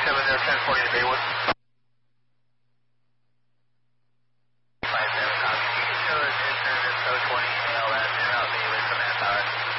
1040 to Baywood. 57 copy. You can show us insurance info 20 ALS. You're out Bailey from that tower.